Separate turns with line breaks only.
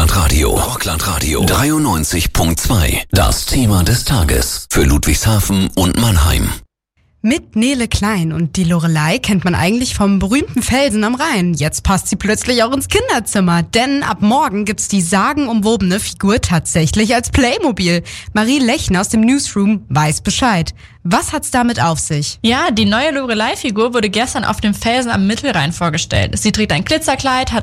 Rockland Radio 93.2. Das Thema des Tages für Ludwigshafen und Mannheim.
Mit Nele Klein und die Lorelei kennt man eigentlich vom berühmten Felsen am Rhein. Jetzt passt sie plötzlich auch ins Kinderzimmer, denn ab morgen gibt's die sagenumwobene Figur tatsächlich als Playmobil. Marie Lechner aus dem Newsroom weiß Bescheid. Was hat's damit auf sich?
Ja, die neue Lorelei-Figur wurde gestern auf dem Felsen am Mittelrhein vorgestellt. Sie trägt ein Glitzerkleid, hat